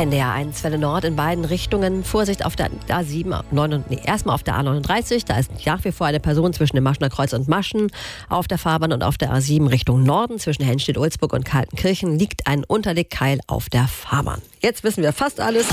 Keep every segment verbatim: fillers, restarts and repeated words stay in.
N D R eins Welle Nord in beiden Richtungen. Vorsicht auf der A sieben, neun, nee, erstmal auf der A neununddreißig. Da ist nach wie vor eine Person zwischen dem Maschener Kreuz und Maschen auf der Fahrbahn. Und auf der A sieben Richtung Norden zwischen Henstedt-Ulzburg und Kaltenkirchen liegt ein Unterlegkeil auf der Fahrbahn. Jetzt wissen wir fast alles.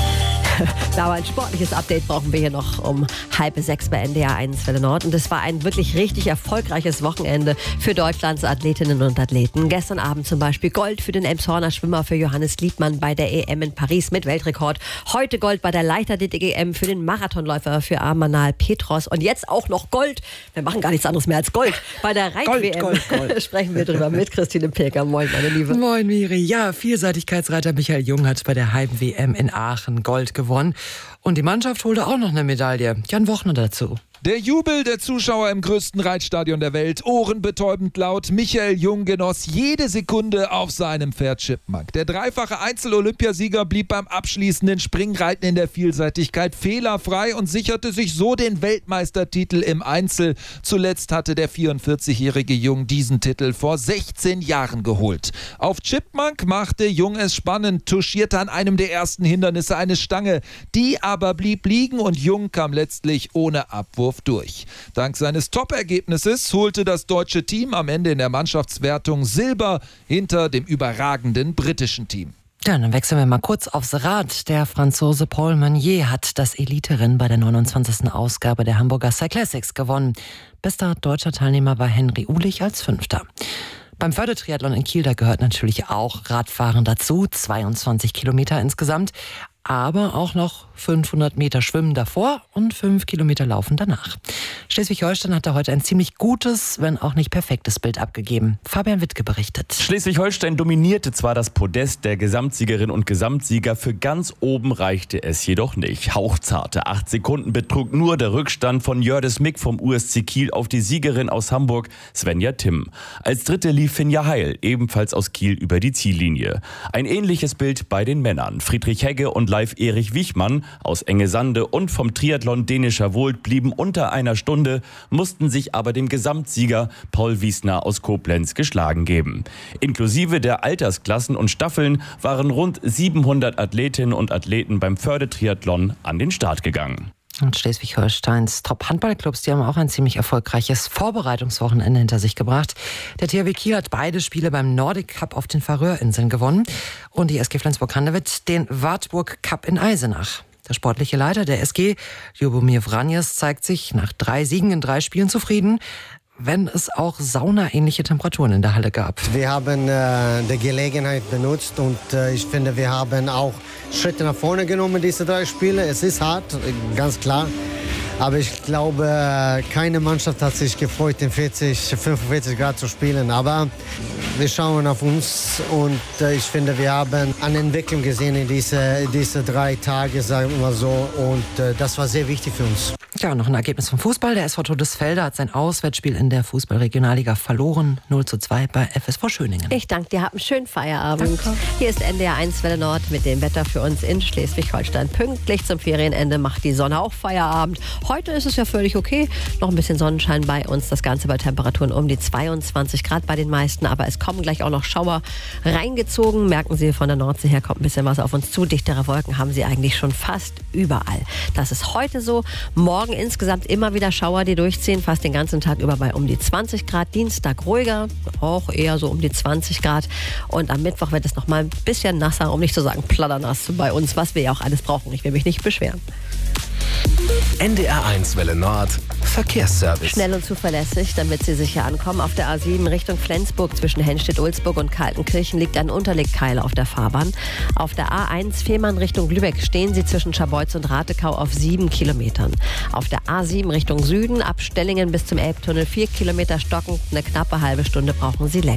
Aber ein sportliches Update brauchen wir hier noch um halb sechs bei N D R eins Welle Nord. Und es war ein wirklich richtig erfolgreiches Wochenende für Deutschlands Athletinnen und Athleten. Gestern Abend zum Beispiel Gold für den Elmshorner Schwimmer, für Johannes Liebmann bei der E M in Paris mit Weltrekord. Heute Gold bei der Leichtathletik-E M für den Marathonläufer, für Amanal Petros. Und jetzt auch noch Gold. Wir machen gar nichts anderes mehr als Gold. Bei der Reit-W M Gold, Gold, Gold. sprechen wir drüber mit Christine Pilger. Moin, meine Liebe. Moin, Miri. Ja, Vielseitigkeitsreiter Michael Jung hat bei der Heim-W M in Aachen Gold gewonnen. Und die Mannschaft holte auch noch eine Medaille. Jan Wochner dazu. Der Jubel der Zuschauer im größten Reitstadion der Welt, ohrenbetäubend laut. Michael Jung genoss jede Sekunde auf seinem Pferd Chipmunk. Der dreifache Einzel-Olympiasieger blieb beim abschließenden Springreiten in der Vielseitigkeit fehlerfrei und sicherte sich so den Weltmeistertitel im Einzel. Zuletzt hatte der vierundvierzigjährige Jung diesen Titel vor sechzehn Jahren geholt. Auf Chipmunk machte Jung es spannend, touchierte an einem der ersten Hindernisse eine Stange. Die aber blieb liegen und Jung kam letztlich ohne Abwurf durch. Dank seines Top-Ergebnisses holte das deutsche Team am Ende in der Mannschaftswertung Silber hinter dem überragenden britischen Team. Ja, dann wechseln wir mal kurz aufs Rad. Der Franzose Paul Meunier hat das Elite-Rennen bei der neunundzwanzigsten Ausgabe der Hamburger Cyclassics gewonnen. Bester deutscher Teilnehmer war Henry Uhlich als Fünfter. Beim Fördertriathlon in Kiel, da gehört natürlich auch Radfahren dazu, zweiundzwanzig Kilometer insgesamt, aber auch noch fünfhundert Meter Schwimmen davor und fünf Kilometer Laufen danach. Schleswig-Holstein hat da heute ein ziemlich gutes, wenn auch nicht perfektes Bild abgegeben. Fabian Wittke berichtet. Schleswig-Holstein dominierte zwar das Podest der Gesamtsiegerin und Gesamtsieger, für ganz oben reichte es jedoch nicht. Hauchzarte acht Sekunden betrug nur der Rückstand von Jördis Mick vom U S C Kiel auf die Siegerin aus Hamburg, Svenja Timm. Als dritte lief Finja Heil, ebenfalls aus Kiel, über die Ziellinie. Ein ähnliches Bild bei den Männern. Friedrich Hegge und Leif Erich Wichmann aus Engesande und vom Triathlon Dänischer Wohlt blieben unter einer Stunde, mussten sich aber dem Gesamtsieger Paul Wiesner aus Koblenz geschlagen geben. Inklusive der Altersklassen und Staffeln waren rund siebenhundert Athletinnen und Athleten beim Fördertriathlon an den Start gegangen. Und Schleswig-Holsteins Top-Handballclubs, die haben auch ein ziemlich erfolgreiches Vorbereitungswochenende hinter sich gebracht. Der T H W Kiel hat beide Spiele beim Nordic Cup auf den Färöerinseln gewonnen und die S G Flensburg-Handewitt den Wartburg Cup in Eisenach. Der sportliche Leiter der S G, Ljubomir Vranjes, zeigt sich nach drei Siegen in drei Spielen zufrieden, wenn es auch saunaähnliche Temperaturen in der Halle gab. Wir haben äh, die Gelegenheit benutzt und äh, ich finde, wir haben auch Schritte nach vorne genommen, diese drei Spiele. Es ist hart, ganz klar. Aber ich glaube, keine Mannschaft hat sich gefreut, in vierzig, fünfundvierzig Grad zu spielen. Aber wir schauen auf uns und äh, ich finde, wir haben eine Entwicklung gesehen in diese, diese drei Tage, sagen wir mal so. Und äh, das war sehr wichtig für uns. Ja, noch ein Ergebnis vom Fußball. Der S V Todesfelder hat sein Auswärtsspiel in der Fußball-Regionalliga verloren. null zu zwei bei F S V Schöningen. Ich danke dir, hab einen schönen Feierabend. Danke. Hier ist N D R eins Welle Nord mit dem Wetter für uns in Schleswig-Holstein. Pünktlich zum Ferienende macht die Sonne auch Feierabend. Heute ist es ja völlig okay. Noch ein bisschen Sonnenschein bei uns. Das Ganze bei Temperaturen um die zweiundzwanzig Grad bei den meisten. Aber es kommen gleich auch noch Schauer reingezogen. Merken Sie, von der Nordsee her kommt ein bisschen was auf uns zu. Dichtere Wolken haben Sie eigentlich schon fast überall. Das ist heute so. Morgen insgesamt immer wieder Schauer, die durchziehen. Fast den ganzen Tag über bei um die zwanzig Grad. Dienstag ruhiger, auch eher so um die zwanzig Grad. Und am Mittwoch wird es noch mal ein bisschen nasser, um nicht zu sagen ploddernass bei uns, was wir ja auch alles brauchen. Ich will mich nicht beschweren. N D R eins Welle Nord Verkehrsservice. Schnell und zuverlässig, damit Sie sicher ankommen. Auf der A sieben Richtung Flensburg zwischen Henstedt-Ulzburg und Kaltenkirchen liegt ein Unterlegkeil auf der Fahrbahn. Auf der A eins Fehmarn Richtung Lübeck stehen Sie zwischen Scharbeutz und Ratekau auf sieben Kilometern. Auf der A sieben Richtung Süden ab Stellingen bis zum Elbtunnel vier Kilometer stockend. Eine knappe halbe Stunde brauchen Sie länger.